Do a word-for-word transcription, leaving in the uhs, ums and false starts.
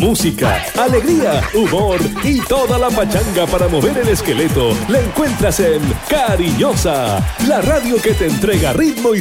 música, alegría, humor y toda la pachanga para mover el esqueleto la encuentras en Cariñosa, la radio que te entrega ritmo y